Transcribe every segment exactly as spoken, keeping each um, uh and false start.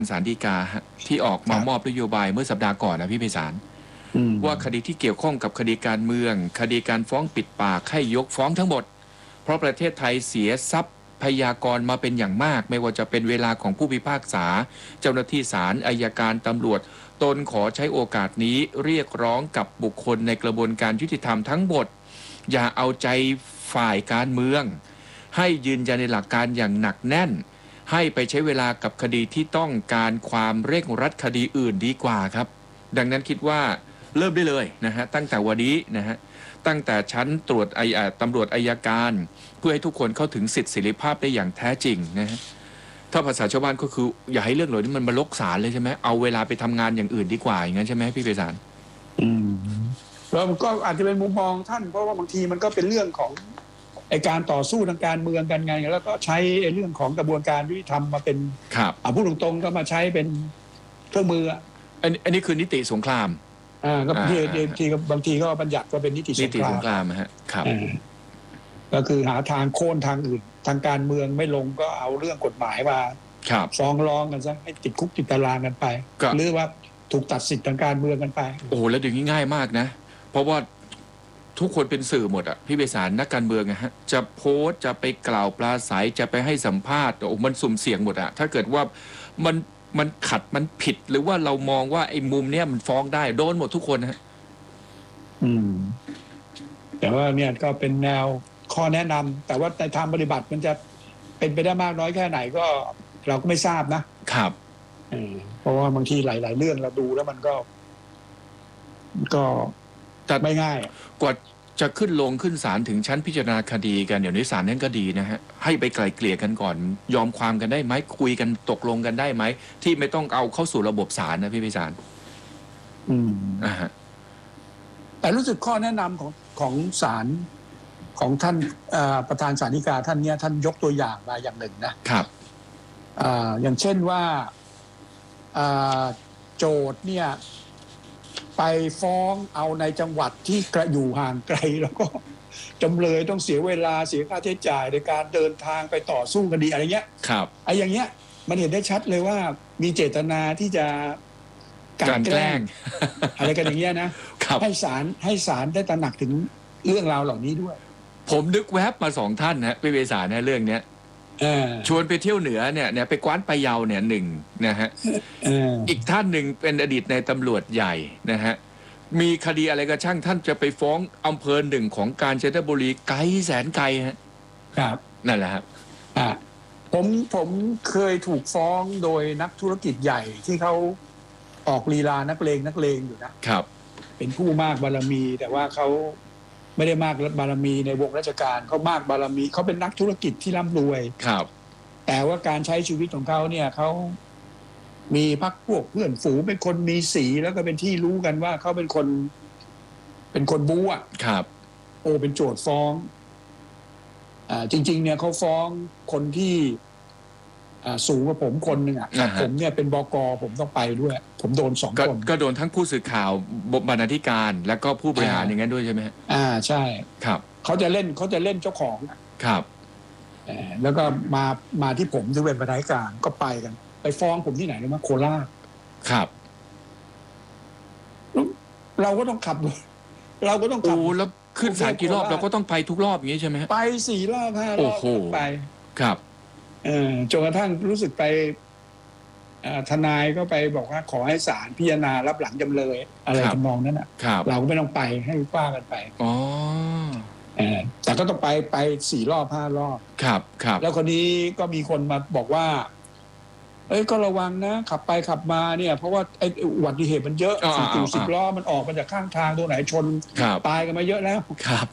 ศาลฎีกาที่ออกมามอบนโยบายเมื่อสัปดาห์ก่อนนะพี่ไพศาลว่าคดีที่เกี่ยวข้องกับคดีการเมืองคดีการฟ้องปิดปากให้ยกฟ้องทั้งหมดเพราะประเทศไทยเสียทรัพย์พยากรมาเป็นอย่างมากไม่ว่าจะเป็นเวลาของผู้พิพากษาเจ้าหน้าที่ศาลอัยการตำรวจตนขอใช้โอกาสนี้เรียกร้องกับบุคคลในกระบวนการยุติธรรมทั้งหมดอย่าเอาใจฝ่ายการเมืองให้ยืนยันในหลักการอย่างหนักแน่นให้ไปใช้เวลากับคดีที่ต้องการความเร่งรัดคดีอื่นดีกว่าครับดังนั้นคิดว่าเริ่มได้เลยนะฮะตั้งแต่วันนี้นะฮะตั้งแต่ชั้นตรวจไอตำรวจอัยการเพื่อให้ทุกคนเข้าถึงสิทธิเสรีภาพได้อย่างแท้จริงนะฮะถ้าภาษาชาวบ้านก็คืออย่าให้เรื่องเหล่านี้มันมาลกศาลเลยใช่ไหมเอาเวลาไปทำงานอย่างอื่นดีกว่าอย่างนั้นใช่ไหมพี่ไพศาลอืมแล้วก็อาจจะเป็นมุมมองท่านเพราะว่าบางทีมันก็เป็นเรื่องของไอการต่อสู้ทางการเมืองกันไงแล้วก็ใช้เรื่องของกระบวนการยุติธรรมมาเป็นครับอ่าพูดตรงๆก็มาใช้เป็นเครื่องมืออันอันนี้คือนิติสงครามอ่าก็บางทีทีบางทีก็บัญญัติก็เป็นนิติสงครามนิติสงครามฮะครับก็คือหาทางโค่นทางอื่นทางการเมืองไม่ลงก็เอาเรื่องกฎหมายมาฟ้องร้องกันซะให้ติดคุกติดตารางกันไปหรือว่าถูกตัดสิทธิ์ทางการเมืองกันไปโอ้แล้วเดี๋ยวนี้ง่ายมากนะเพราะว่าทุกคนเป็นสื่อหมดอ่ะพี่ไพศาลนักการเมืองนะฮะจะโพสต์จะไปกล่าวปราศัยจะไปให้สัมภาษณ์โอ้มันสุ่มเสี่ยงหมดอ่ะถ้าเกิดว่ามันมันขัดมันผิดหรือว่าเรามองว่าไอ้มุมเนี้ยมันฟ้องได้โดนหมดทุกคนนะฮะอืมแต่ว่าเนี่ยก็เป็นแนวข้อแนะนำแต่ว่าในทางปฏิบัติมันจะเป็นไปได้มากน้อยแค่ไหนก็เราก็ไม่ทราบนะครับเพราะว่าบางทีหลายๆเรื่องเราดูแล้วมันก็ก็ตัดไม่ง่ายกว่าจะขึ้นลงขึ้นศาลถึงชั้นพิจารณาคดีกันเดี๋ยวนี้ศาลนั้นก็ดีนะฮะให้ไปไกล่เกลี่ยกันก่อนยอมความกันได้ไหมคุยกันตกลงกันได้ไหมที่ไม่ต้องเอาเข้าสู่ระบบศาลนะพี่ไพศาลอืมอ่าฮะแต่รู้สึกข้อแนะนำของของศาลของท่านประธานศาลฎีกาท่านเนี้ยท่านยกตัวอย่างมาอย่างหนึ่งนะครับอ่าอย่างเช่นว่าอ่าโจทย์เนี่ยไปฟ้องเอาในจังหวัดที่กระอยู่ห่างไกลแล้วก็จำเลยต้องเสียเวลาเสียค่าใช้จ่ายในการเดินทางไปต่อสู้คดีอะไรเงี้ยครับไอ้อย่างเงี้ยมันเห็นได้ชัดเลยว่ามีเจตนาที่จะการแกล้งอะไรกันอย่างเงี้ยนะให้ศาลให้ศาลได้ตระหนักถึงเรื่องราวเหล่านี้ด้วยผมนึกแวบมาสองท่านนะพี่ไพศาลนะเรื่องเนี้ยชวนไปเที่ยวเหนือเนี่ยเนี่ยไปกว้านไปเยาเนี่ยหนึ่งนะฮะอีกท่านหนึ่งเป็นอดีตในตำรวจใหญ่นะฮะมีคดีอะไรก็ช่างท่านจะไปฟ้องอำเภอหนึ่งของกาญจนบุรีไกลแสนไกลฮะครับนั่นแหละครับอ่าผมผมเคยถูกฟ้องโดยนักธุรกิจใหญ่ที่เขาออกลีลานักเลงนักเลงอยู่นะครับเป็นผู้มากบารมีแต่ว่าเขาไม่ได้มากบารมีในวงราชการเขามากบารมีเขาเป็นนักธุรกิจที่ร่ำรวยครับแต่ว่าการใช้ชีวิตของเขาเนี่ยเขามีพรรคพวกเพื่อนฝูงเป็นคนมีสีแล้วก็เป็นที่รู้กันว่าเขาเป็นคนเป็นคนบู๊อ่ะครับโอเป็นโจทย์ฟ้องอ่าจริงๆเนี่ยเขาฟ้องคนที่อ่าสูงกว่าผมคนหนึ่งอ่ะผมเนี่ยเป็นบก.ผมต้องไปด้วยผมโดนสองคนก็โดนทั้งผู้สื่อข่าวบรรณาธิการแล้วก็ผู้บริหารอย่างนั้นด้วยใช่ไหมอ่าใช่ครับเขาจะเล่นเขาจะเล่นเจ้าของครับแล้วก็มามาที่ผมซึ่งเป็นบรรณาธิการก็ไปกันไปฟ้องผมที่ไหนรู้ไหมโคราชครับเราก็ต้องขับเราก็ต้องขับโอ้แล้วขึ้นศาลกี่รอบเราก็ต้องไปทุกรอบอย่างนี้ใช่ไหมไปสี่รอบห้ารอบไปครับเออจนกระทั่งรู้สึกไปทนายก็ไปบอกว่าขอให้ศาลพิจารณารับหลังจำเลยอะไรทำนองนั้นอ่ะเราก็ไม่ต้องไปให้ว่ากันไปอ๋อแต่ก็ต้องไปไปสี่รอบห้ารอบครับครับแล้วคนนี้ก็มีคนมาบอกว่าเอ้ยก็ระวังนะขับไปขับมาเนี่ยเพราะว่าไอ้อุบัติเหตุมันเยอะสิบตู่สิบล้อมันออกมาจากข้างทางตรงไหนชนตายกันมาเยอะแล้วครับ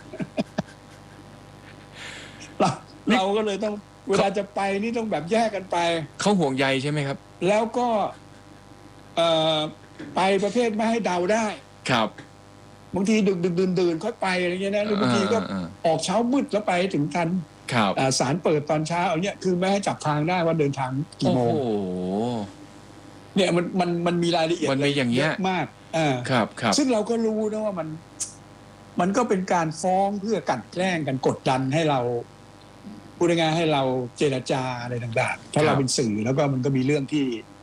เราเราก็เลยต้องเวลาจะไปนี่ต้องแบบแยกกันไปเขาห่วงใยใช่ไหมครับแล้วก็เอ่อไปประเภทไม่ให้เดาได้ครับบางทีดึกดึกดื่นดื่นค่อยไปอะไรเงี้ยนะหรือบางทีก็ออกเช้ามืดแล้วไปถึงทันศาลเปิดตอนเช้าเอาเนี่ยคือไม่ให้จับทางได้ว่าเดินทางกี่โมงเนี่ยมันมันมันมีรายละเอียดมันมีอย่างเงี้ยมากอ่าครับครับซึ่งเราก็รู้นะว่ามันมันก็เป็นการฟ้องเพื่อกันแกล้งกันกดดันให้เราพูดง่ายๆให้เราเจรจาอะไรต่างๆเพราะเราเป็นสื่อแล้วก็มันก็มีเรื่องที่